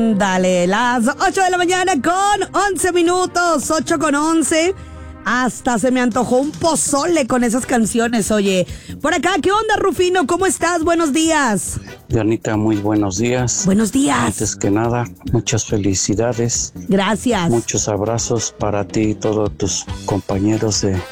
Dale, las 8 de la mañana con 11 minutos, 8 con 11. Hasta se me antojó un pozole con esas canciones, oye. Por acá, ¿qué onda, Rufino? ¿Cómo estás? Buenos días. Dianita, muy buenos días. Buenos días. Antes que nada, muchas felicidades. Gracias. Muchos abrazos para ti y todos tus compañeros de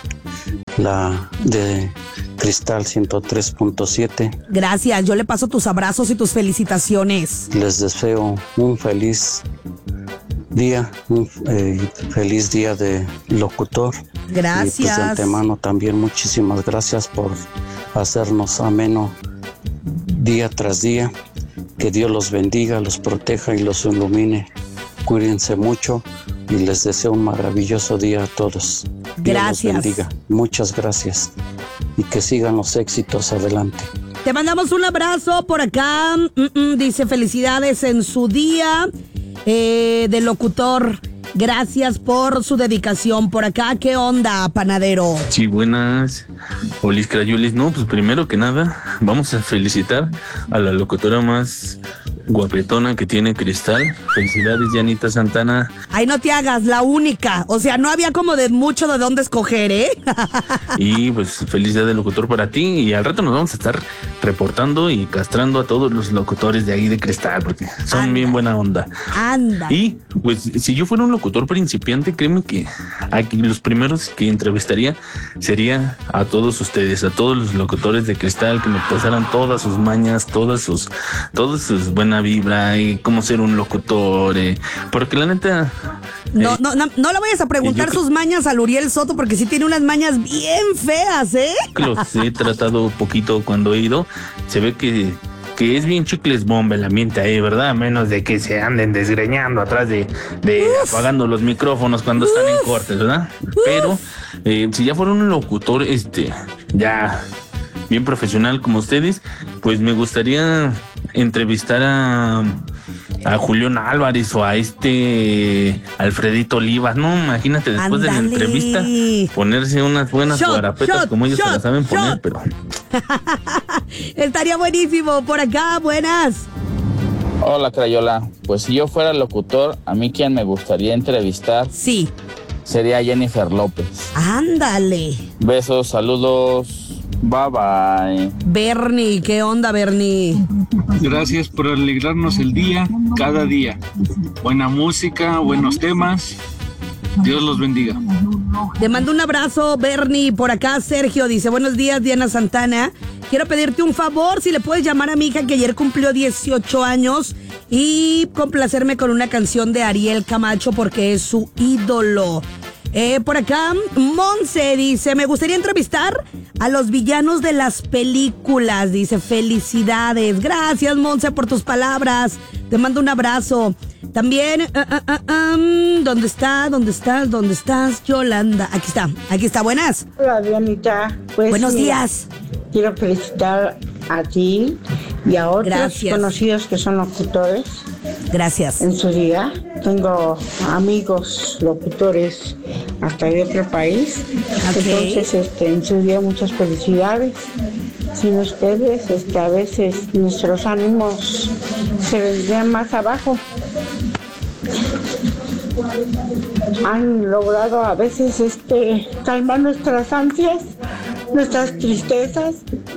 Cristal 103.7. Gracias, yo le paso tus abrazos y tus felicitaciones. Les deseo un feliz día, feliz día de locutor. Gracias. Y pues de antemano también muchísimas gracias por hacernos ameno día tras día. Que Dios los bendiga, los proteja y los ilumine. Cuídense mucho y les deseo un maravilloso día a todos. Gracias. Dios los bendiga. Muchas gracias. Y que sigan los éxitos adelante. Te mandamos un abrazo por acá. Dice felicidades en su día de locutor. Gracias por su dedicación. Por acá, ¿qué onda, panadero? Sí, buenas. Olis Crayolis. No, pues primero que nada, vamos a felicitar a la locutora más guapetona que tiene Cristal. Felicidades, Dianita Santana. Ay, no te hagas, la única. O sea, no había como de mucho de dónde escoger, ¿eh? Y pues felicidades de locutor para ti. Y al rato nos vamos a estar reportando y castrando a todos los locutores de ahí de Cristal, porque son bien buena onda. Anda. Y pues si yo fuera un locutor principiante, créeme que aquí los primeros que entrevistaría sería a todos ustedes, a todos los locutores de Cristal, que me pasaran todas sus mañas, todas sus buena vibra y cómo ser un locutor, porque la neta no le vayas a preguntar sus mañas al Uriel Soto, porque sí tiene unas mañas bien feas, ¿eh? Los he tratado poquito cuando he ido. Se ve que es bien chicles bomba el ambiente ahí, ¿verdad? A menos de que se anden desgreñando atrás de apagando los micrófonos cuando están en cortes, ¿verdad? Pero si ya fuera un locutor ya bien profesional como ustedes, pues me gustaría entrevistar a Julián Álvarez o a Alfredito Olivas. No, imagínate después de la entrevista ponerse unas buenas guarapetas como ellos se las saben poner, pero estaría buenísimo. Por acá, buenas. Hola, Crayola. Pues si yo fuera locutor, a mí quien me gustaría entrevistar sería Jennifer López. Ándale. Besos, saludos. Bye bye. Bernie, ¿qué onda, Bernie? Gracias por alegrarnos el día, cada día. Buena música, buenos temas. Dios los bendiga. Te mando un abrazo, Bernie. Por acá, Sergio dice: buenos días, Diana Santana. Quiero pedirte un favor, si le puedes llamar a mi hija que ayer cumplió 18 años y complacerme con una canción de Ariel Camacho porque es su ídolo. Por acá, Monse dice: me gustaría entrevistar a los villanos de las películas. Dice: felicidades. Gracias, Monse, por tus palabras. Te mando un abrazo. También, ¿dónde estás, Yolanda? Aquí está, buenas. Hola, Dianita. Pues, buenos días. Quiero felicitar a ti y a otros conocidos que son locutores. Gracias. En su día. Tengo amigos locutores hasta de otro país. Okay. Entonces, en su día, muchas felicidades. Sin ustedes, a veces nuestros ánimos se vendrían más abajo. Han logrado a veces calmar nuestras ansias, nuestras tristezas.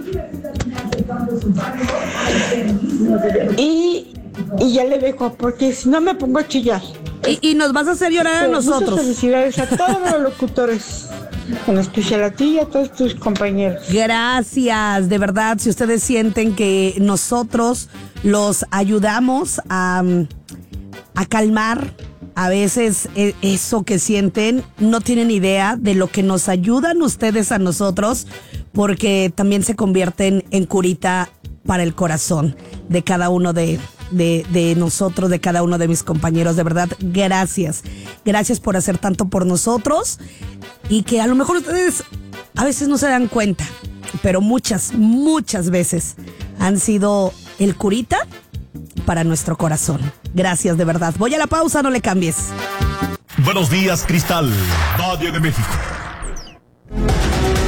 Y ya le dejo, porque si no me pongo a chillar. Y nos vas a hacer llorar a nosotros. Muchas felicidades a todos los locutores, en especial a ti y a todos tus compañeros. Gracias, de verdad, si ustedes sienten que nosotros los ayudamos a calmar a veces eso que sienten, no tienen idea de lo que nos ayudan ustedes a nosotros, porque también se convierten en curita para el corazón de cada uno de nosotros, de cada uno de mis compañeros. De verdad, gracias por hacer tanto por nosotros, y que a lo mejor ustedes a veces no se dan cuenta, pero muchas veces han sido el curita para nuestro corazón. Gracias, de verdad. Voy a la pausa, no le cambies. Buenos días, Cristal, Radio de México.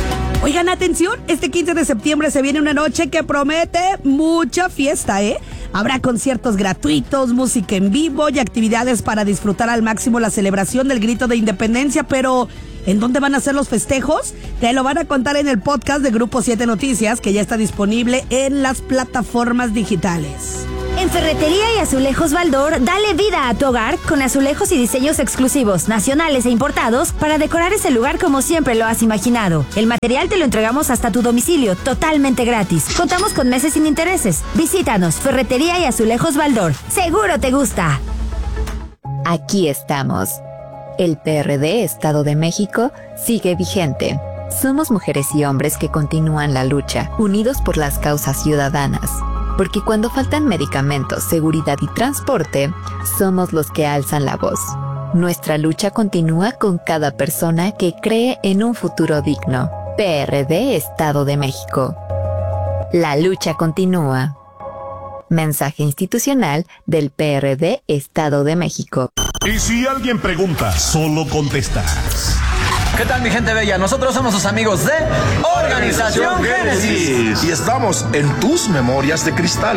Oigan, atención, este 15 de septiembre se viene una noche que promete mucha fiesta, ¿eh? Habrá conciertos gratuitos, música en vivo y actividades para disfrutar al máximo la celebración del grito de independencia, pero ¿en dónde van a ser los festejos? Te lo van a contar en el podcast de Grupo 7 Noticias, que ya está disponible en las plataformas digitales. En Ferretería y Azulejos Baldor, dale vida a tu hogar con azulejos y diseños exclusivos, nacionales e importados, para decorar ese lugar como siempre lo has imaginado. El material te lo entregamos hasta tu domicilio, totalmente gratis. Contamos con meses sin intereses. Visítanos, Ferretería y Azulejos Baldor. ¡Seguro te gusta! Aquí estamos. El PRD Estado de México sigue vigente. Somos mujeres y hombres que continúan la lucha, unidos por las causas ciudadanas. Porque cuando faltan medicamentos, seguridad y transporte, somos los que alzan la voz. Nuestra lucha continúa con cada persona que cree en un futuro digno. PRD Estado de México. La lucha continúa. Mensaje institucional del PRD Estado de México. Y si alguien pregunta, solo contestas. ¿Qué tal, mi gente bella? Nosotros somos sus amigos de Organización Génesis. Y estamos en tus memorias de cristal.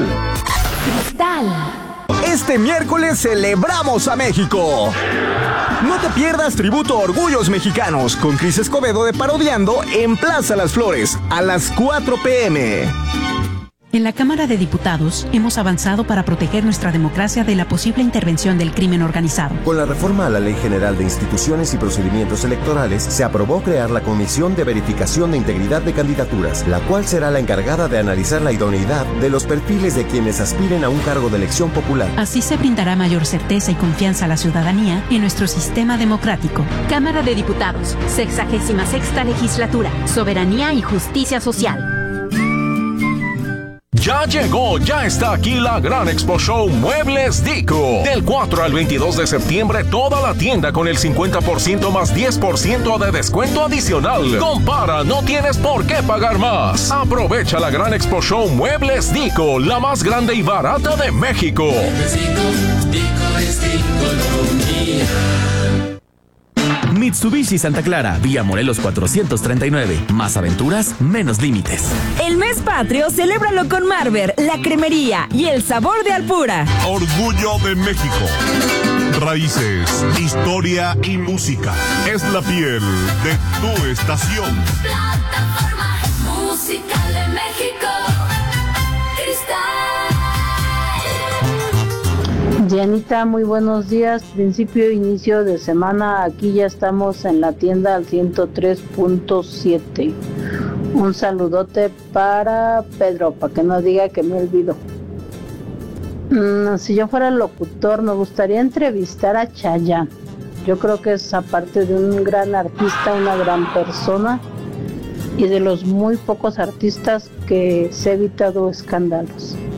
Este miércoles celebramos a México. No te pierdas Tributo Orgullos Mexicanos con Cris Escobedo de Parodiando en Plaza Las Flores a las 4 p.m. En la Cámara de Diputados hemos avanzado para proteger nuestra democracia de la posible intervención del crimen organizado. Con la reforma a la Ley General de Instituciones y Procedimientos Electorales, se aprobó crear la Comisión de Verificación de Integridad de Candidaturas, la cual será la encargada de analizar la idoneidad de los perfiles de quienes aspiren a un cargo de elección popular. Así se brindará mayor certeza y confianza a la ciudadanía en nuestro sistema democrático. Cámara de Diputados, 66ª Legislatura, Soberanía y Justicia Social. Ya llegó, ya está aquí la gran Expo Show Muebles Dico. Del 4 al 22 de septiembre, toda la tienda con el 50% más 10% de descuento adicional. Compara, no tienes por qué pagar más. Aprovecha la gran Expo Show Muebles Dico, la más grande y barata de México. Mitsubishi Santa Clara, vía Morelos 439. Más aventuras, menos límites. El mes patrio, celébralo con Marber, la cremería y el sabor de Alpura. Orgullo de México. Raíces, historia y música. Es la piel de tu estación. Plataforma Musical de México. Dianita, muy buenos días. Principio, inicio de semana. Aquí ya estamos en la tienda al 103.7. Un saludote para Pedro, para que no diga que me olvido. Si yo fuera locutor, me gustaría entrevistar a Chayanne. Yo creo que es, aparte de un gran artista, una gran persona y de los muy pocos artistas que se ha evitado escándalos.